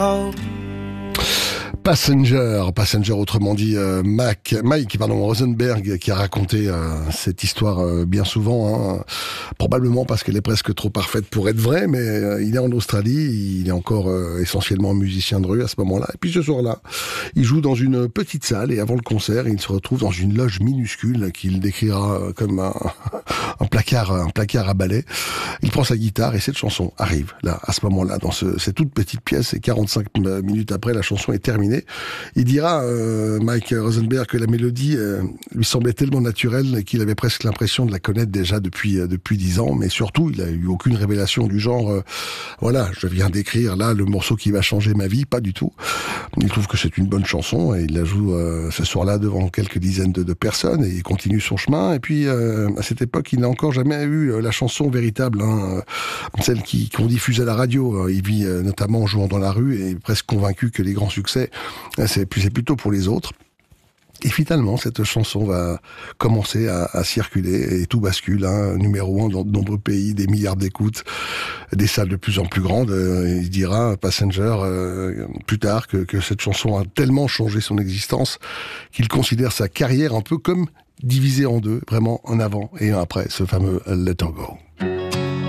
Passenger, autrement dit Mike Rosenberg, qui a raconté cette histoire bien souvent, hein, probablement parce qu'elle est presque trop parfaite pour être vraie, mais il est en Australie, il est encore essentiellement musicien de rue à ce moment-là, et puis ce soir-là, il joue dans une petite salle, et avant le concert, il se retrouve dans une loge minuscule qu'il décrira comme un placard à balai. Il prend sa guitare et cette chanson arrive là, à ce moment-là, dans cette toute petite pièce, et 45 minutes après, la chanson est terminée. Il dira, Mike Rosenberg, que la mélodie lui semblait tellement naturelle qu'il avait presque l'impression de la connaître déjà depuis 10 ans, mais surtout, il n'a eu aucune révélation du genre, voilà, je viens d'écrire là le morceau qui va changer ma vie, pas du tout. Il trouve que c'est une bonne chanson et il la joue ce soir-là devant quelques dizaines de personnes et il continue son chemin. Et puis, à cette époque, il n'a encore jamais eu la chanson véritable, hein, celle qu'on diffuse à la radio. Il vit notamment en jouant dans la rue et est presque convaincu que les grands succès, c'est plutôt pour les autres. Et finalement, cette chanson va commencer à circuler et tout bascule, hein, numéro 1 dans de nombreux pays, des milliards d'écoutes, des salles de plus en plus grandes. Il dira, Passenger, plus tard, que cette chanson a tellement changé son existence qu'il considère sa carrière un peu comme divisée en deux, vraiment un avant et un après, ce fameux Let Her Go.